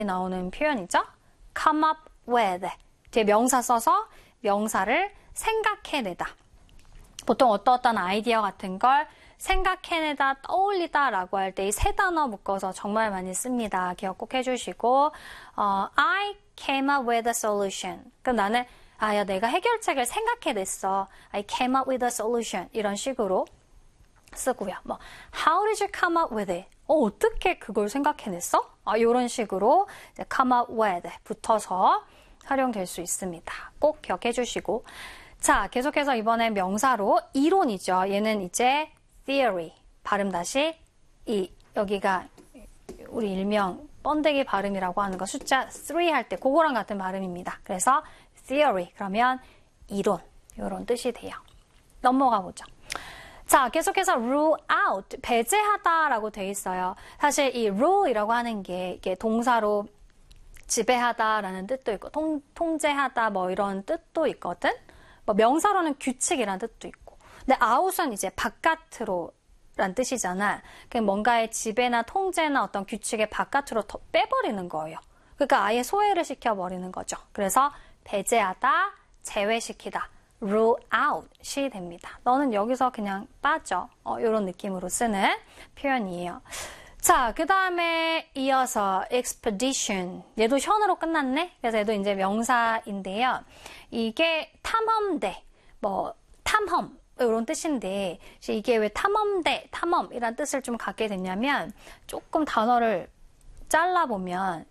나오는 표현이죠. come up with. 뒤에 명사 써서 명사를 생각해내다. 보통 어떤 아이디어 같은 걸 생각해내다, 떠올리다 라고 할 때 이 세 단어 묶어서 정말 많이 씁니다. 기억 꼭 해주시고 I came up with a solution. 그럼 나는 내가 해결책을 생각해냈어. I came up with a solution. 이런 식으로 쓰고요. How did you come up with it? 어떻게 그걸 생각해냈어? 이런 식으로 이제 come up with 붙어서 활용될 수 있습니다. 꼭 기억해 주시고. 자, 계속해서 이번엔 명사로 이론이죠. 얘는 이제 theory. 발음 다시 여기가 우리 일명 번데기 발음이라고 하는 거 숫자 3 할 때 그거랑 같은 발음입니다. 그래서 theory 그러면 이론 이런 뜻이 돼요. 넘어가 보죠. 자, 계속해서 rule out, 배제하다라고 돼 있어요. 사실 이 rule이라고 하는 게 이게 동사로 지배하다라는 뜻도 있고 통제하다 이런 뜻도 있거든. 명사로는 규칙이라는 뜻도 있고. 근데 out은 이제 바깥으로 란 뜻이잖아. 뭔가의 지배나 통제나 어떤 규칙의 바깥으로 더 빼버리는 거예요. 그러니까 아예 소외를 시켜버리는 거죠. 그래서 배제하다, 제외시키다. rule out이 됩니다. 너는 여기서 그냥 빠져. 이런 느낌으로 쓰는 표현이에요. 자, 그 다음에 이어서 expedition. 얘도 현으로 끝났네. 그래서 얘도 이제 명사인데요. 이게 탐험대, 탐험 이런 뜻인데 이게 왜 탐험대, 탐험이란 뜻을 좀 갖게 됐냐면 조금 단어를 잘라보면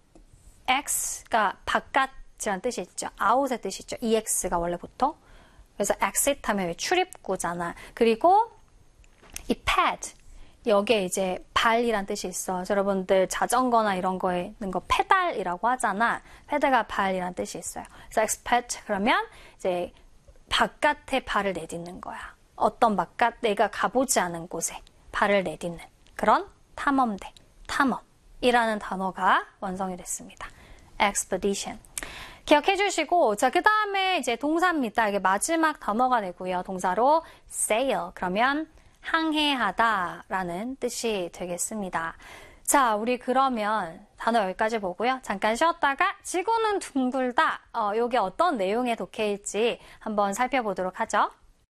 x가 바깥이란 뜻이 있죠. out의 뜻이 있죠. ex가 원래 보통. 그래서 exit 하면 왜 출입구잖아. 그리고 이 pad, 여기에 이제 발이란 뜻이 있어. 여러분들 자전거나 이런 거에 있는 거 페달이라고 하잖아. 페달가 발이란 뜻이 있어요. 그래서 exped 그러면 이제 바깥에 발을 내딛는 거야. 어떤 바깥, 내가 가보지 않은 곳에 발을 내딛는 그런 탐험대, 탐험이라는 단어가 완성이 됐습니다. expedition. 기억해 주시고, 자, 그 다음에 이제 동사입니다. 이게 마지막 단어가 되고요. 동사로 sail. 그러면 항해하다 라는 뜻이 되겠습니다. 자, 우리 그러면 단어 여기까지 보고요. 잠깐 쉬었다가 지구는 둥글다. 요게 어떤 내용에 독해일지 한번 살펴보도록 하죠.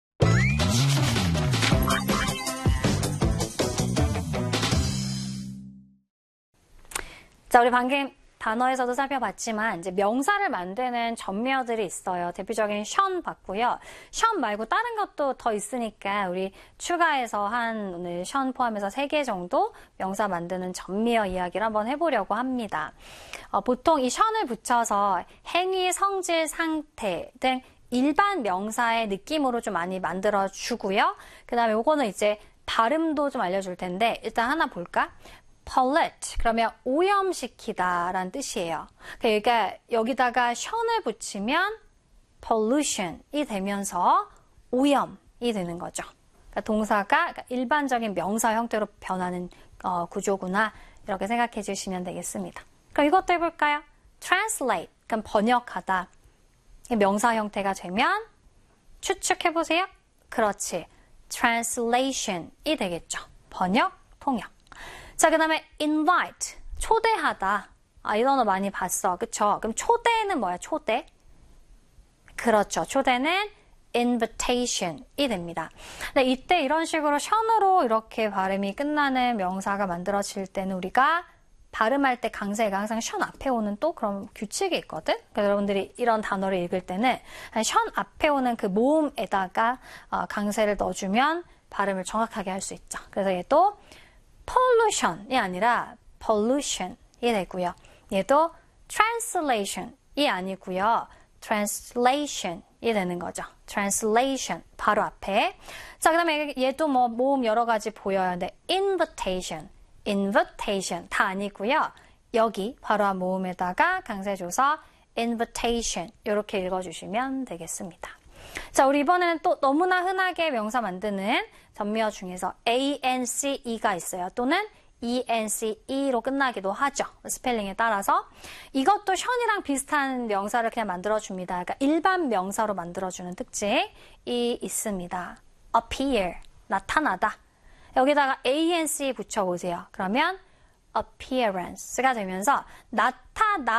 자, 우리 방금 단어에서도 살펴봤지만 이제 명사를 만드는 전미어들이 있어요. 대표적인 션 봤고요. 션 말고 다른 것도 더 있으니까 우리 추가해서 한 오늘 션 포함해서 3개 정도 명사 만드는 전미어 이야기를 한번 해보려고 합니다. 보통 이 션을 붙여서 행위, 성질, 상태 등 일반 명사의 느낌으로 좀 많이 만들어주고요. 그 다음에 요거는 이제 발음도 좀 알려줄 텐데 일단 하나 볼까? pollute 그러면 오염시키다 라는 뜻이에요. 그러니까 여기다가 션을 붙이면 pollution이 되면서 오염이 되는 거죠. 그러니까 동사가 일반적인 명사 형태로 변하는 구조구나 이렇게 생각해 주시면 되겠습니다. 그럼 이것도 해볼까요? translate 그럼 번역하다. 명사 형태가 되면 추측해보세요. 그렇지. translation이 되겠죠. 번역, 통역. 자, 그 다음에 invite, 초대하다. 이 단어 많이 봤어. 그쵸? 그럼 초대는 뭐야? 초대? 그렇죠. 초대는 invitation이 됩니다. 근데 이때 이런 식으로 션으로 이렇게 발음이 끝나는 명사가 만들어질 때는 우리가 발음할 때 강세가 항상 션 앞에 오는 또 그런 규칙이 있거든? 그래서 여러분들이 이런 단어를 읽을 때는 션 앞에 오는 그 모음에다가 강세를 넣어주면 발음을 정확하게 할 수 있죠. 그래서 얘도 pollution이 아니라 pollution이 되고요. 얘도 translation이 아니고요. translation이 되는 거죠. translation 바로 앞에. 자, 그 다음에 얘도 모음 여러 가지 보여요. 근데 invitation 다 아니고요. 여기 바로 앞 모음에다가 강세 줘서 invitation 이렇게 읽어주시면 되겠습니다. 자, 우리 이번에는 또 너무나 흔하게 명사 만드는 전미어 중에서 ance가 있어요. 또는 ence로 끝나기도 하죠. 스펠링에 따라서. 이것도 션이랑 비슷한 명사를 그냥 만들어줍니다. 그러니까 일반 명사로 만들어주는 특징이 있습니다. appear, 나타나다. 여기다가 ance 붙여보세요. 그러면 appearance가 되면서 나타나